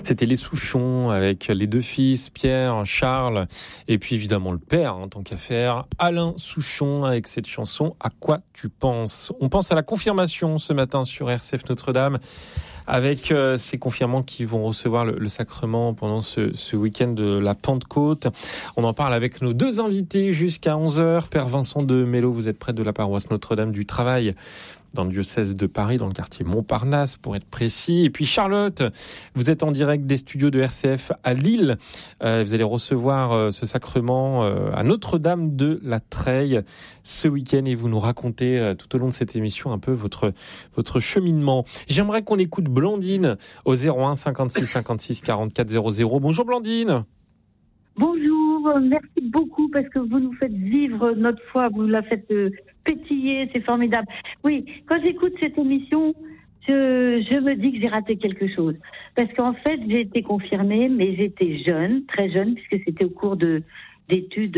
C'était les Souchons avec les deux fils, Pierre, Charles, et puis évidemment le père, en tant qu'à faire, Alain Souchon, avec cette chanson « À quoi tu penses ?» On pense à la confirmation ce matin sur RCF Notre-Dame, avec ces confirmants qui vont recevoir le sacrement pendant ce week-end de la Pentecôte. On en parle avec nos deux invités jusqu'à 11h. Père Vincent de Mello, vous êtes prêtre de la paroisse Notre-Dame du Travail, dans le diocèse de Paris, dans le quartier Montparnasse, pour être précis. Et puis Charlotte, vous êtes en direct des studios de RCF à Lille. Vous allez recevoir ce sacrement à Notre-Dame de la Treille ce week-end et vous nous racontez tout au long de cette émission un peu votre cheminement. J'aimerais qu'on écoute Blandine au 01 56 56 44 00. Bonjour Blandine. Bonjour, merci beaucoup parce que vous nous faites vivre notre foi, vous la faites pétiller, c'est formidable. Oui, quand j'écoute cette émission, je me dis que j'ai raté quelque chose. Parce qu'en fait, j'ai été confirmée, mais j'étais jeune, très jeune, puisque c'était au cours d'études,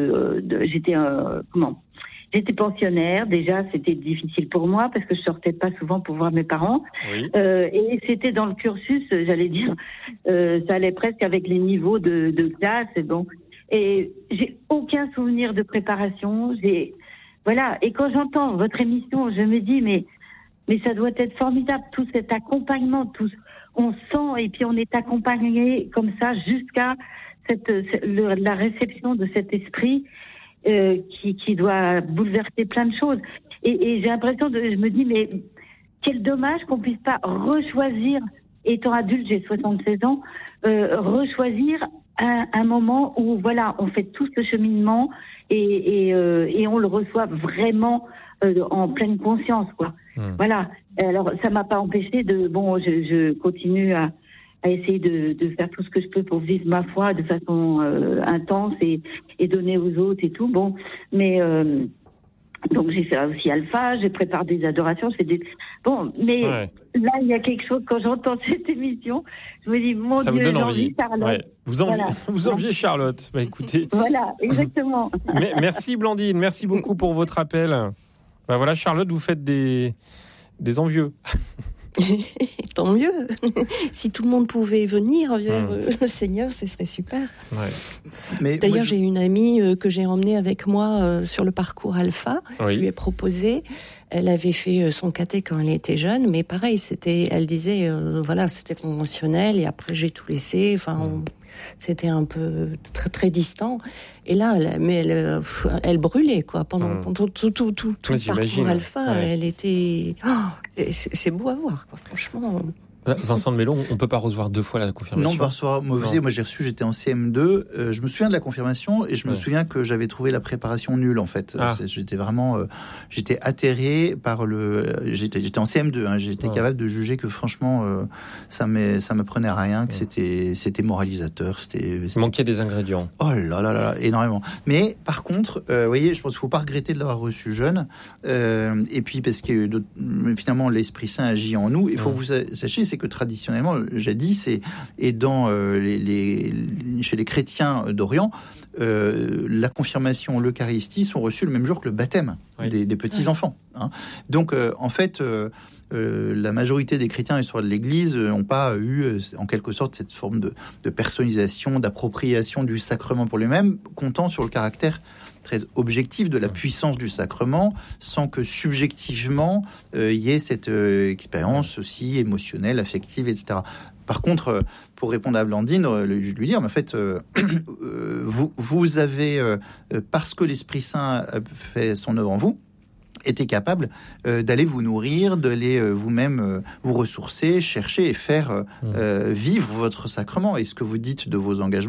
j'étais pensionnaire. Déjà, c'était difficile pour moi parce que je sortais pas souvent pour voir mes parents. Oui. Et c'était dans le cursus, j'allais dire, ça allait presque avec les niveaux de classe. Et j'ai aucun souvenir de préparation. Voilà. Et quand j'entends votre émission, je me dis, mais ça doit être formidable, tout cet accompagnement, on sent et puis on est accompagné comme ça jusqu'à la réception de cet esprit qui doit bouleverser plein de choses. Et j'ai l'impression je me dis, mais quel dommage qu'on puisse pas rechoisir, étant adulte, j'ai 76 ans, rechoisir un moment où, voilà, on fait tout ce cheminement et on le reçoit vraiment en pleine conscience, quoi. Voilà. Alors, ça m'a pas empêché je continue à essayer de faire tout ce que je peux pour vivre ma foi de façon intense et donner aux autres et tout. Bon, mais donc j'ai fait aussi Alpha, j'ai préparé des adorations, mais ouais. Là il y a quelque chose quand j'entends cette émission, je me dis mon ça Dieu, vous donne j'envie Charlotte. Ouais. Vous enviez Charlotte. Bah écoutez. Voilà, exactement. Merci Blandine, merci beaucoup pour votre appel. Bah voilà Charlotte, vous faites des envieux. Tant mieux. Si tout le monde pouvait venir vers le Seigneur, ce serait super. Ouais. Mais d'ailleurs, j'ai une amie que j'ai emmenée avec moi sur le parcours Alpha. Oui. Je lui ai proposé. Elle avait fait son caté quand elle était jeune, mais pareil, elle disait, c'était conventionnel et après j'ai tout laissé. C'était un peu très très distant. Et là, elle brûlait quoi pendant tout le parcours Alpha. Ouais. Elle était, c'est beau à voir quoi, franchement. Vincent de Mello, on peut pas recevoir deux fois la confirmation. Non, pas recevoir. Moi, j'étais en CM2. Je me souviens de la confirmation et je me souviens que j'avais trouvé la préparation nulle en fait. J'étais vraiment, j'étais atterré par j'étais en CM2. J'étais capable de juger que franchement, ça me prenait à rien, que c'était moralisateur. Il manquait des ingrédients. Oh là là là, énormément. Mais par contre, vous voyez, je pense qu'il faut pas regretter de l'avoir reçu jeune. Et puis parce que finalement l'Esprit Saint agit en nous. Il faut que vous sachiez, c'est que traditionnellement, jadis, et dans chez les chrétiens d'Orient, la confirmation, l'Eucharistie sont reçues le même jour que le baptême des petits-enfants. Donc, en fait, la majorité des chrétiens de l'histoire de l'Église n'ont pas eu, en quelque sorte, cette forme de personnalisation, d'appropriation du sacrement pour lui-même, comptant sur le caractère très objectif de la puissance du sacrement, sans que subjectivement il y ait cette expérience aussi émotionnelle, affective, etc. Par contre, pour répondre à Blandine, je lui dire, mais en fait, vous avez, parce que l'Esprit Saint a fait son œuvre en vous, été capable d'aller vous nourrir, d'aller vous-même vous ressourcer, chercher et faire vivre votre sacrement. Et ce que vous dites de vos engagements,